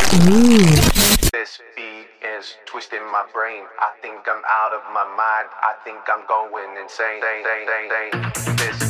This beat is twisting my brain. I think I'm out of my mind. I think I'm going insane. This